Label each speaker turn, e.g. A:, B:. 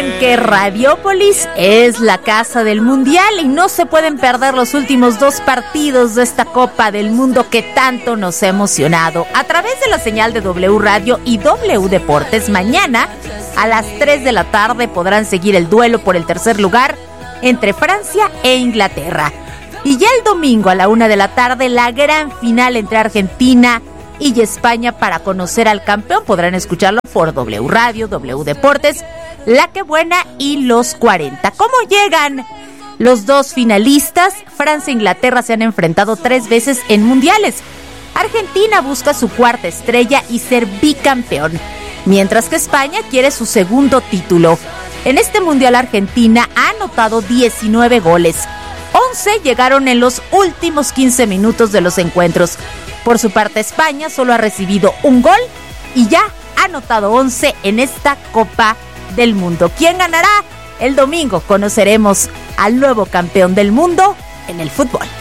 A: Recuerden que Radiópolis es la casa del Mundial y no se pueden perder los últimos 2 partidos de esta Copa del Mundo que tanto nos ha emocionado. A través de la señal de W Radio y W Deportes, mañana a las 3 de la tarde podrán seguir el duelo por el tercer lugar entre Francia e Inglaterra. Y ya el domingo a la 1 de la tarde, la gran final entre Argentina y España para conocer al campeón. Podrán escucharlo por W Radio, W Deportes, La Que Buena y Los 40. ¿Cómo llegan los 2 finalistas? Francia e Inglaterra se han enfrentado 3 veces en mundiales. Argentina busca su 4ª estrella y ser bicampeón, mientras que España quiere su 2º título. En este mundial Argentina ha anotado 19 goles. 11 llegaron en los últimos 15 minutos de los encuentros. Por su parte, España solo ha recibido 1 gol y ya ha anotado 11 en esta Copa del Mundo. ¿Quién ganará? El domingo conoceremos al nuevo campeón del mundo en el fútbol.